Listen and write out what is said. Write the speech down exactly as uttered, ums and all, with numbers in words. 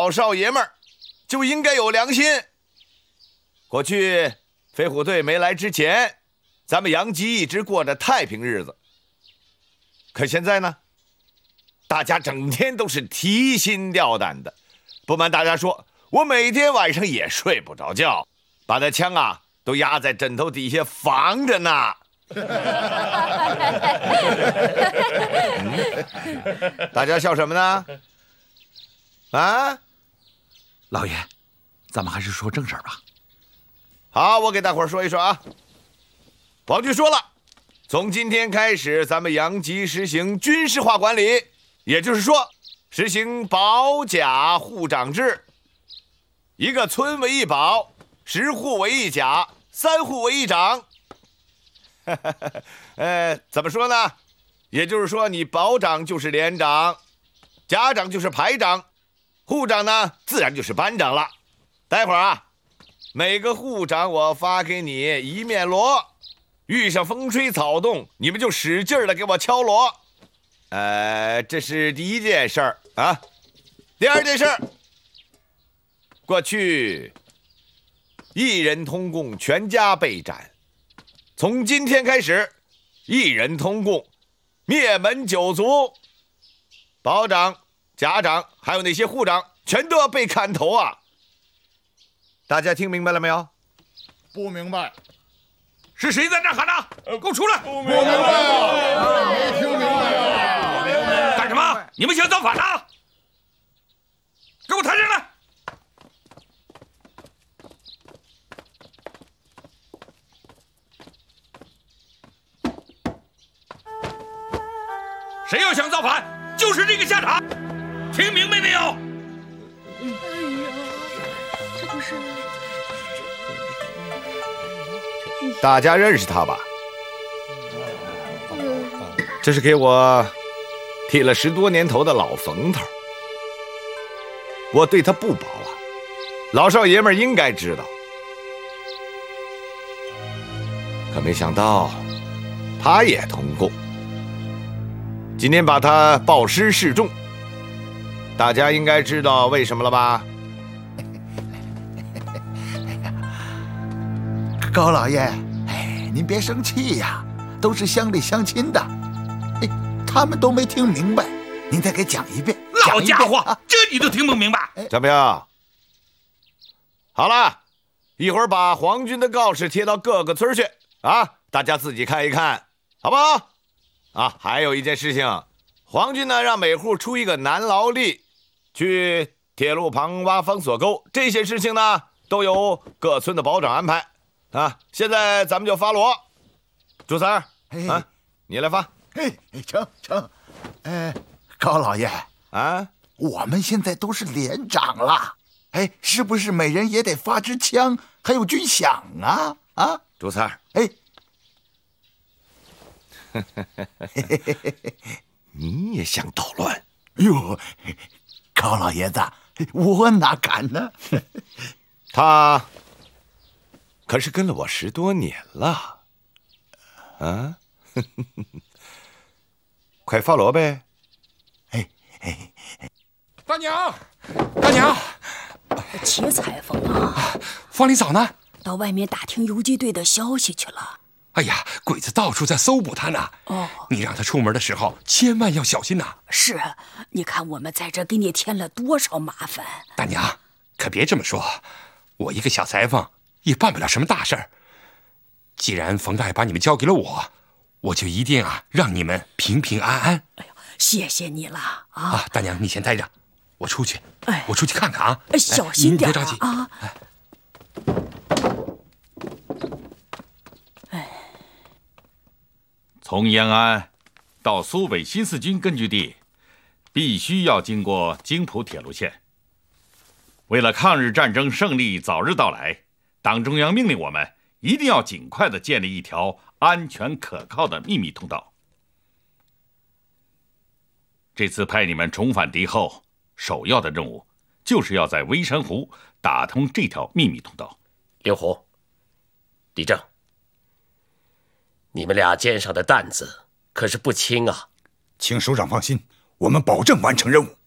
老少爷们儿就应该有良心。过去飞虎队没来之前，咱们杨吉一直过着太平日子。可现在呢，大家整天都是提心吊胆的。不瞒大家说，我每天晚上也睡不着觉，把那枪啊都压在枕头底下防着呢。嗯、大家笑什么呢？啊， 老爷，咱们还是说正事儿吧。 好，我给大伙儿说一说啊。王局说了，从今天开始，咱们杨吉实行军事化管理，也就是说，实行保甲护长制。一个村为一保，十户为一甲，三户为一长。呃，怎么说呢？也就是说，你保长就是连长，甲长就是排长，护长呢，自然就是班长了。待会儿啊，每个护长我发给你一面锣，遇上风吹草动，你们就使劲的给我敲锣。呃，这是第一件事儿啊。第二件事儿，过去一人通共，全家被斩。从今天开始，一人通共，灭门九族，保长、甲长还有那些护长，全都要被砍头啊！大家听明白了没有？ 不明白。 是谁在那喊呢？呃，给我出来！ 不明白啊！没听明白啊！ 干什么？你们想造反呢？给我抬上来！谁要想造反，就是这个下场，听明白没有？ 哎呀，这不是…… 大家认识他吧？ 嗯， 这是给我剃了十多年头的老冯头，我对他不薄啊，老少爷们应该知道。可没想到，他也通共。今天把他报师示众，大家应该知道为什么了吧？ 高老爷，哎，您别生气呀，都是乡里乡亲的，哎，他们都没听明白，您再给讲一遍。 老家伙，啊、这你都听不明白？ 怎么样？好了，一会儿把皇军的告示贴到各个村去啊，大家自己看一看，好不好？啊，还有一件事情，皇军呢让每户出一个男劳力，去铁路旁挖封锁沟，这些事情呢都由各村的保长安排啊。现在咱们就发锣，朱三儿，啊，你来发。 嘿，成成，哎，高老爷啊， 我们现在都是连长了，哎，是不是每人也得发支枪，还有军饷啊？啊， 朱三儿， 哎。 你也想捣乱？ 哟，高老爷子，我哪敢呢？ 他可是跟了我十多年了，啊！快发锣呗！ 哎哎， 大娘，大娘， 齐裁缝啊！ 方林嫂呢？ 到外面打听游击队的消息去了。 哎呀，鬼子到处在搜捕他呢。哦，你让他出门的时候千万要小心呐。 是，你看我们在这给你添了多少麻烦。 大娘，可别这么说，我一个小裁缝也办不了什么大事儿。既然冯大爷把你们交给了我，我就一定啊让你们平平安安。 哎呦，谢谢你了啊！ 啊，大娘你先待着，我出去， 哎， 我出去看看啊。 哎，小心点、啊、 别着急啊。 哎从延安到苏北新四军根据地，必须要经过京浦铁路线。为了抗日战争胜利早日到来，党中央命令我们一定要尽快地建立一条安全可靠的秘密通道。这次派你们重返敌后，首要的任务就是要在微山湖打通这条秘密通道。 刘洪、李正，你们俩肩上的担子可是不轻啊！ 请首长放心，我们保证完成任务。